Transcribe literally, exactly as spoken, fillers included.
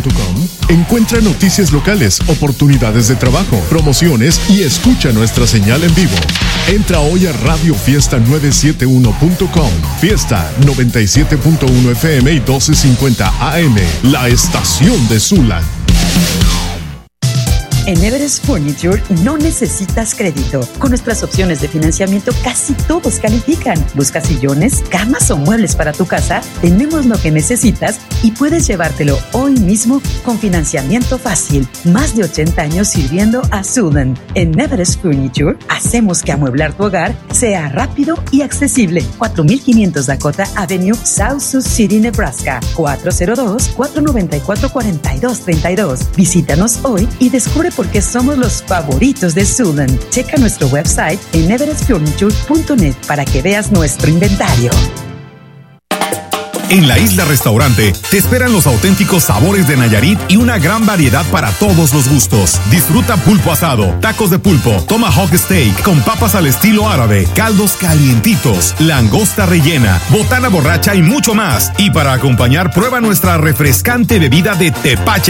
punto com encuentra noticias locales, oportunidades de trabajo, promociones y escucha nuestra señal en vivo. Entra hoy a Radio Fiesta novecientos setenta y uno punto com. Fiesta noventa y siete punto uno F M y doce cincuenta A M, la estación de Sula. En Everest Furniture no necesitas crédito. Con nuestras opciones de financiamiento casi todos califican. ¿Buscas sillones, camas o muebles para tu casa? Tenemos lo que necesitas y puedes llevártelo hoy mismo con financiamiento fácil. Más de ochenta años sirviendo a Sudan. En Everest Furniture hacemos que amueblar tu hogar sea rápido y accesible. cuatro mil quinientos Dakota Avenue, South Sioux City, Nebraska. cuatro cero dos, cuatro nueve cuatro, cuatro dos tres dos. Visítanos hoy y descubre porque somos los favoritos de Sudan. Checa nuestro website en everest furniture punto net para que veas nuestro inventario. En La Isla Restaurante te esperan los auténticos sabores de Nayarit y una gran variedad para todos los gustos. Disfruta pulpo asado, tacos de pulpo, tomahawk steak con papas al estilo árabe, caldos calientitos, langosta rellena, botana borracha y mucho más. Y para acompañar, prueba nuestra refrescante bebida de tepache